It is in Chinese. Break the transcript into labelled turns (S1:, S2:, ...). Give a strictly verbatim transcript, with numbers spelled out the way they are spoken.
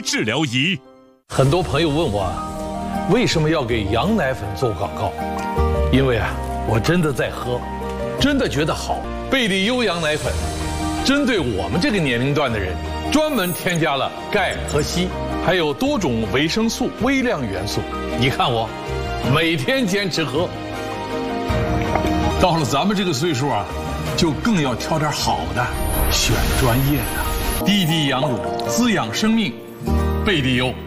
S1: 治疗仪。
S2: 很多朋友问我啊，为什么要给羊奶粉做广告？因为啊，我真的在喝，真的觉得好。贝利优羊奶粉，针对我们这个年龄段的人，专门添加了钙和硒，还有多种维生素、微量元素。你看我，每天坚持喝。
S3: 到了咱们这个岁数啊，就更要挑点好的，选专业的。滴滴羊乳，滋养生命，贝利优。